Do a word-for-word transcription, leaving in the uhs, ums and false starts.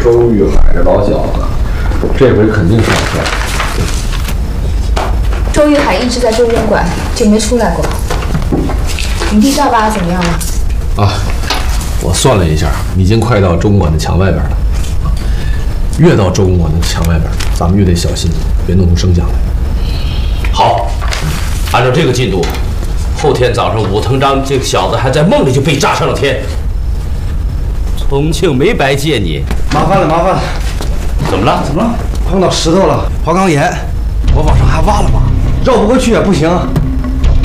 周玉海这老小子，这回肯定上事儿。 周玉海一直在中诊馆，就没出来过。你弟赵爸怎么样了？ 啊，我算了一下，已经快到中馆的墙外边了。越到中馆的墙外边，咱们越得小心，别弄出声响来。 好，按照这个进度，后天早上武藤章这个小子还在梦里就被炸上了天。重庆没白见你， 麻烦了，麻烦了。 怎么了？ 怎么了？碰到石头了，花岗岩，我往上还挖了挖，绕不过去也不行。